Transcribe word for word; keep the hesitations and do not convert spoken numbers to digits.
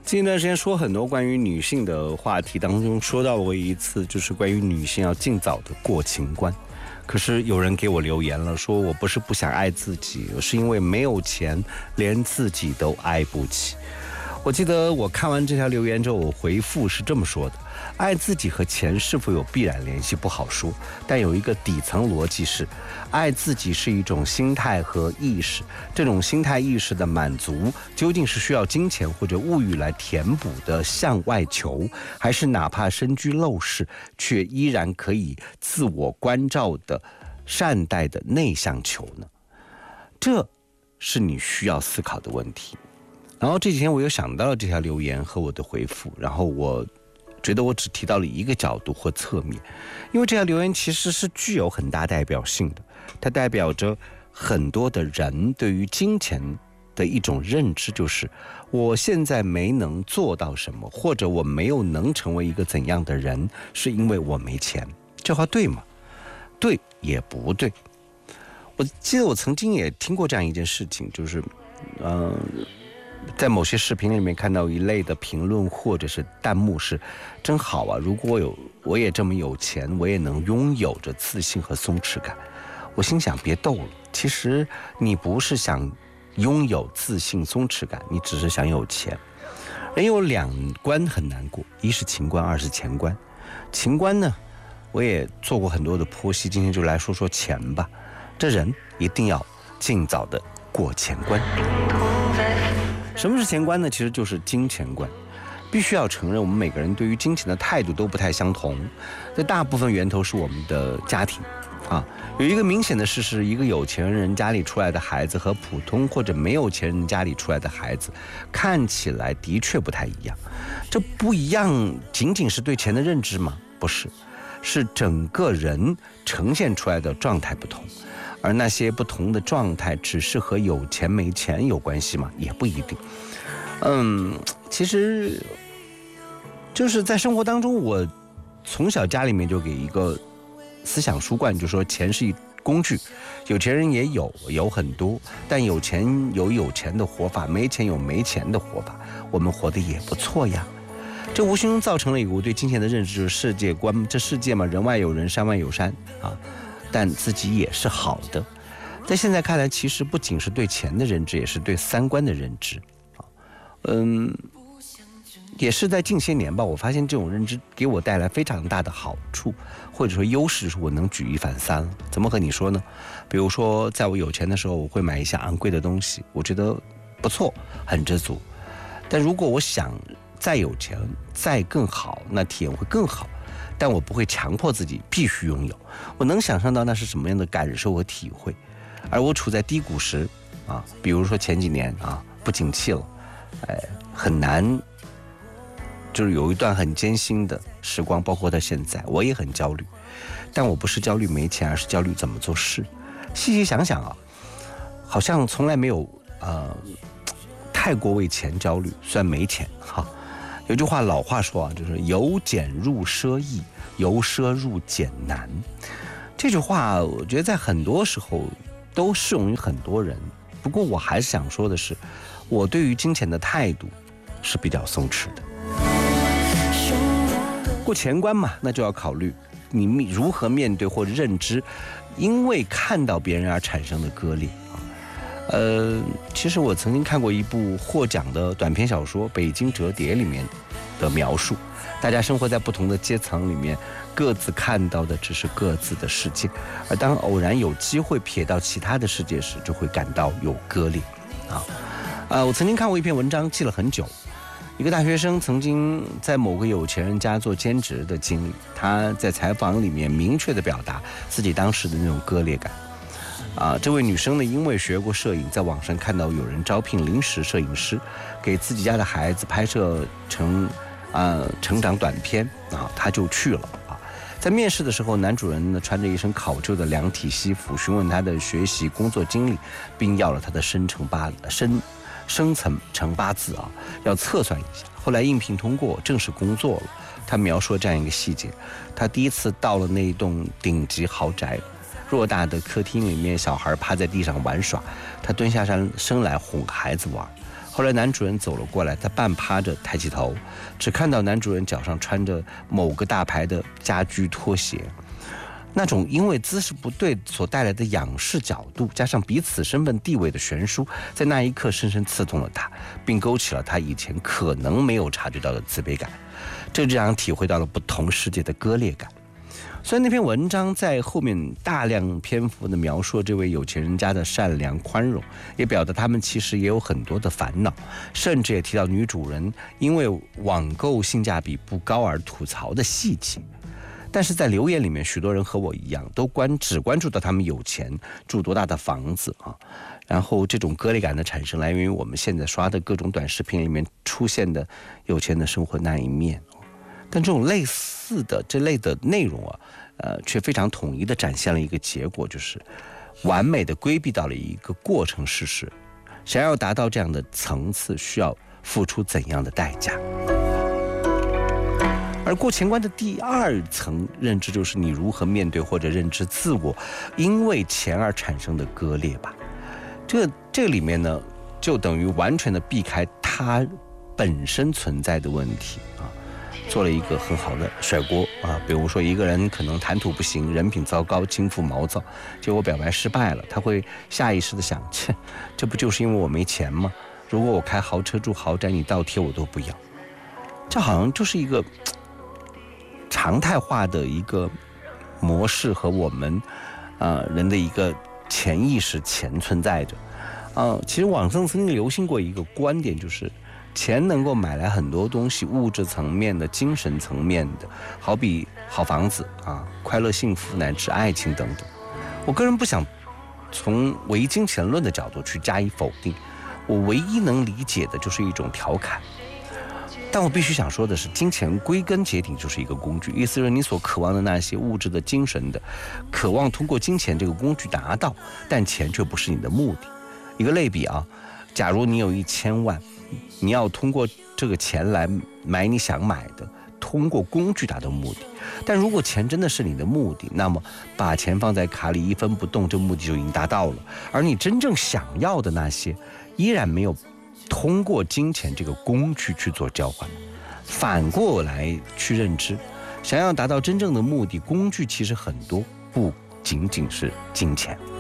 近一段时间说很多关于女性的话题当中，说到过一次，就是关于女性要尽早的过情关。可是有人给我留言了，说我不是不想爱自己，是因为没有钱，连自己都爱不起。我记得我看完这条留言之后，我回复是这么说的：爱自己和钱是否有必然联系不好说，但有一个底层逻辑是，爱自己是一种心态和意识，这种心态意识的满足究竟是需要金钱或者物欲来填补的向外求，还是哪怕身居陋室却依然可以自我关照的善待的内向求呢？这是你需要思考的问题。然后这几天我又想到了这条留言和我的回复，然后我觉得我只提到了一个角度或侧面，因为这条留言其实是具有很大代表性的，它代表着很多的人对于金钱的一种认知，就是我现在没能做到什么，或者我没有能成为一个怎样的人，是因为我没钱。这话对吗？对也不对。我记得我曾经也听过这样一件事情，就是嗯、呃在某些视频里面看到一类的评论或者是弹幕是真好啊，如果我有我也这么有钱，我也能拥有着自信和松弛感。我心想别逗了，其实你不是想拥有自信松弛感，你只是想有钱。人有两关很难过，一是情关，二是钱关。情关呢，我也做过很多的剖析，今天就来说说钱吧。这人一定要尽早的过钱关。什么是钱关呢？其实就是金钱关。必须要承认，我们每个人对于金钱的态度都不太相同。这大部分源头是我们的家庭啊。有一个明显的事实，一个有钱人家里出来的孩子和普通或者没有钱人家里出来的孩子，看起来的确不太一样。这不一样仅仅是对钱的认知吗？不是，是整个人呈现出来的状态不同。而那些不同的状态只是和有钱没钱有关系吗？也不一定。嗯，其实就是在生活当中，我从小家里面就给一个思想书灌，就说钱是一工具，有钱人也有有很多，但有钱有有钱的活法，没钱有没钱的活法，我们活得也不错呀。这无形中造成了一个我对金钱的认知，就是世界观。这世界嘛，人外有人，山外有山啊。但自己也是好的，在现在看来，其实不仅是对钱的认知，也是对三观的认知。嗯，也是在近些年吧，我发现这种认知给我带来非常大的好处，或者说优势，是我能举一反三了。怎么和你说呢？比如说，在我有钱的时候，我会买一些昂贵的东西，我觉得不错，很知足。但如果我想再有钱，再更好，那体验会更好。但我不会强迫自己必须拥有，我能想象到那是什么样的感受和体会。而我处在低谷时啊，比如说前几年啊不景气了，哎，很难，就是有一段很艰辛的时光，包括到现在，我也很焦虑。但我不是焦虑没钱，而是焦虑怎么做事。细细想想啊，好像从来没有呃太过为钱焦虑，虽然没钱哈。有句话老话说啊，就是由俭入奢易，由奢入俭难。这句话我觉得在很多时候都适用于很多人。不过我还是想说的是，我对于金钱的态度是比较松弛的。过钱关嘛，那就要考虑你如何面对或认知因为看到别人而产生的割裂。呃，其实我曾经看过一部获奖的短篇小说《北京折叠》里面的描述，大家生活在不同的阶层里面，各自看到的只是各自的世界，而当偶然有机会瞥到其他的世界时，就会感到有割裂啊。呃，我曾经看过一篇文章，记了很久，一个大学生曾经在某个有钱人家做兼职的经历，他在采访里面明确地表达自己当时的那种割裂感。啊，这位女生呢，因为学过摄影，在网上看到有人招聘临时摄影师，给自己家的孩子拍摄成呃成长短片啊，她就去了啊。在面试的时候，男主人呢穿着一身考究的量体西服，询问她的学习工作经历，并要了她的生辰八生生辰成八字啊，要测算一下。后来应聘通过，正式工作了。他描述这样一个细节：他第一次到了那一栋顶级豪宅。偌大的客厅里面，小孩趴在地上玩耍，他蹲下身来哄孩子玩。 后来男主人走了过来，他半趴着抬起头，只看到男主人脚上穿着某个大牌的家居拖鞋。那种因为姿势不对所带来的仰视角度，加上彼此身份地位的悬殊，在那一刻深深刺痛了他，并勾起了他以前可能没有察觉到的自卑感。这就让人体会到了不同世界的割裂感。虽然那篇文章在后面大量篇幅的描述这位有钱人家的善良宽容，也表达他们其实也有很多的烦恼，甚至也提到女主人因为网购性价比不高而吐槽的细节，但是在留言里面，许多人和我一样，都关只关注到他们有钱，住多大的房子啊。然后这种割裂感的产生，来源于我们现在刷的各种短视频里面出现的有钱的生活那一面。但这种类似的这类的内容啊，呃，却非常统一的展现了一个结果，就是完美的规避到了一个过程事实。想要达到这样的层次，需要付出怎样的代价？而过钱观的第二层认知，就是你如何面对或者认知自我因为钱而产生的割裂吧。这个这个里面呢，就等于完全的避开它本身存在的问题啊，做了一个很好的甩锅啊。比如说一个人可能谈吐不行，人品糟糕，轻浮毛躁，结果表白失败了，他会下意识的想，切，这不就是因为我没钱吗？如果我开豪车住豪宅，你倒贴我都不要。这好像就是一个常态化的一个模式和我们呃人的一个潜意识潜存在着。呃，其实网上曾经流行过一个观点，就是钱能够买来很多东西，物质层面的、精神层面的，好比好房子啊、快乐幸福乃至爱情等等。我个人不想从唯金钱论的角度去加以否定，我唯一能理解的就是一种调侃。但我必须想说的是，金钱归根结底就是一个工具，意思是你所渴望的那些物质的、精神的，渴望通过金钱这个工具达到，但钱却不是你的目的。一个类比啊，假如你有一千万，你要通过这个钱来买你想买的，通过工具达到目的。但如果钱真的是你的目的，那么把钱放在卡里一分不动，这目的就已经达到了。而你真正想要的那些，依然没有通过金钱这个工具去做交换。反过来去认知，想要达到真正的目的，工具其实很多，不仅仅是金钱。